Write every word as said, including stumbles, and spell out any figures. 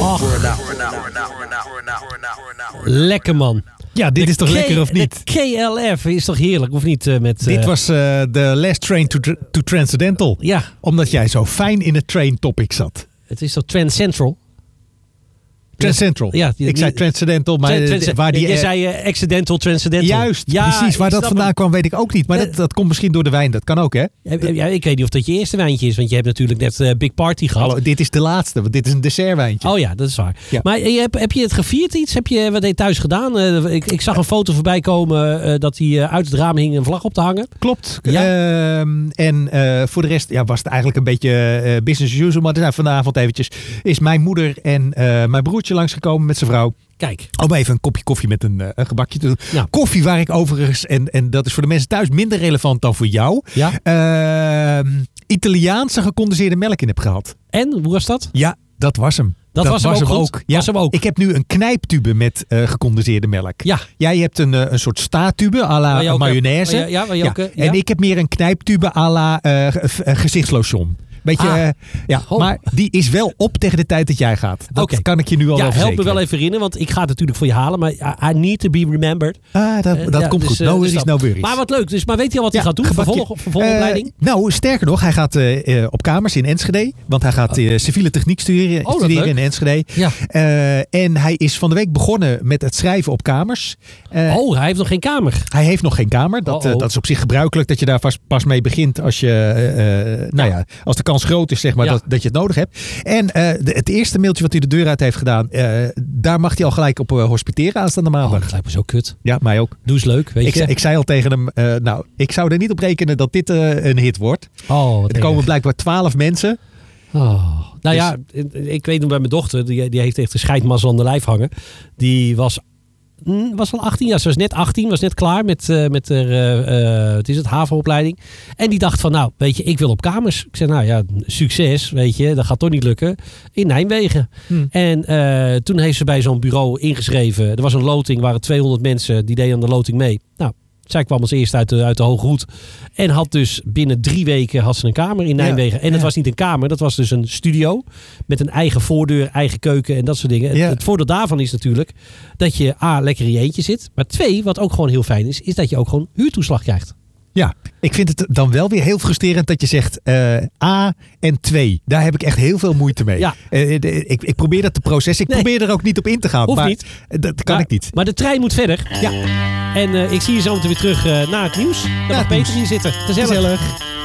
Oh. Lekker man. Ja, dit De is toch K- lekker of niet? De K L F is toch heerlijk, of niet? Uh, met, uh... Dit was uh, de Last Train to, to Transcendental. Ja. Omdat jij zo fijn in het train topic zat. Het is toch Trans Central? Transcendental. Ja, die, ik zei Transcendental, maar Trans, trans, waar die... Je zei uh, accidental, transcendental. Juist, ja, precies. Waar dat vandaan het. kwam weet ik ook niet. Maar dat, dat komt misschien door de wijn. Dat kan ook, hè? Ja, ja, ik weet niet of dat je eerste wijntje is. Want je hebt natuurlijk net uh, Big Party gehad. Hallo, dit is de laatste. Want dit is een dessertwijntje. Oh ja, dat is waar. Ja. Maar uh, heb, heb je het gevierd iets? Heb je wat heb je thuis gedaan? Uh, ik, ik zag een foto voorbij komen uh, dat hij uh, uit het raam hing een vlag op te hangen. Klopt. Ja. Uh, en uh, voor de rest ja, was het eigenlijk een beetje uh, business as usual. Maar er zijn vanavond eventjes is mijn moeder en uh, mijn broertje langsgekomen met zijn vrouw. Kijk. Om even een kopje koffie met een, uh, een gebakje te doen. Ja. Koffie waar ik overigens, en, en dat is voor de mensen thuis minder relevant dan voor jou, Ja. Uh, Italiaanse gecondenseerde melk in heb gehad. En, hoe was dat? Ja, dat was hem. Dat, dat was hem ook, ook. Ja, was hem ook. Ik heb nu een knijptube met uh, gecondenseerde melk. Ja. Jij hebt een, uh, een soort staattube à la mayonaise. Ja, ja, ja. Ja. En ik heb meer een knijptube à la uh, gezichtslotion. Beetje, ah. uh, ja, oh. Maar die is wel op tegen de tijd dat jij gaat. Dat okay. kan ik je nu al ja, wel verzekeren. Help me wel even herinneren, want ik ga het natuurlijk voor je halen. Maar I need to be remembered. Ah, dat, dat uh, komt ja, goed. Dus, no worries, no worries. Maar wat leuk. Dus, maar weet je al wat hij ja, gaat doen? Vervolg, vervolgopleiding? Uh, nou, sterker nog. Hij gaat uh, uh, op kamers in Enschede. Want hij gaat uh, civiele techniek studeren, oh, studeren in Enschede. Ja. Uh, en hij is van de week begonnen met het schrijven op kamers. Uh, oh, hij heeft nog geen kamer. Hij heeft nog geen kamer. Dat, uh, dat is op zich gebruikelijk dat je daar vast, pas mee begint als je, uh, nou ja, als de kans groot is, zeg maar. Ja. Dat, dat je het nodig hebt. En uh, de, het eerste mailtje wat hij de deur uit heeft gedaan, uh, daar mag hij al gelijk op uh, hospiteren aanstaande maandag. Oh, dat lijkt me zo kut. Ja, mij ook. Doe eens leuk, weet ik, je. Ik zei al tegen hem, uh, nou, ik zou er niet op rekenen dat dit uh, een hit wordt. Oh, er komen blijkbaar twaalf mensen. Oh. Nou ja, ik weet nog bij mijn dochter, die, die heeft echt een scheidmazzel aan de lijf hangen. Die was... was al achttien, ja, ze was net achttien, was net klaar met, uh, met haar, uh, uh, het is het, havenopleiding. En die dacht van, nou, weet je, ik wil op kamers. Ik zei, nou ja, succes, weet je, dat gaat toch niet lukken. In Nijmegen. Hmm. En uh, toen heeft ze bij zo'n bureau ingeschreven. Er was een loting, waren tweehonderd mensen, die deden aan de loting mee. Nou, zij kwam als eerste uit de, uit de Hoge Hoed. En had dus binnen drie weken had ze een kamer in Nijmegen. Ja, en het ja. was niet een kamer, dat was dus een studio. Met een eigen voordeur, eigen keuken en dat soort dingen. Ja. Het, het voordeel daarvan is natuurlijk dat je A, lekker in je eentje zit. Maar twee, wat ook gewoon heel fijn is, is dat je ook gewoon huurtoeslag krijgt. Ja, ik vind het dan wel weer heel frustrerend dat je zegt uh, A en twee. Daar heb ik echt heel veel moeite mee. Ja. Uh, ik, ik probeer dat te processen. Ik nee. probeer er ook niet op in te gaan. Hoeft maar niet. Dat kan maar, ik niet. Maar de trein moet verder. Ja. En uh, ik zie je zo meteen weer terug uh, naar het nieuws. Dan mag Peter hier zitten. Gezellig. Gezellig.